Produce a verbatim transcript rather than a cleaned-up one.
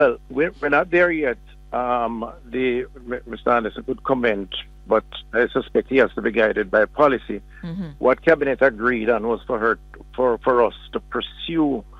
Well, we're, we're not there yet. Um, the Mister Anderson a good comment, but I suspect he has to be guided by policy. Mm-hmm. What cabinet agreed on was for her, for, for us to pursue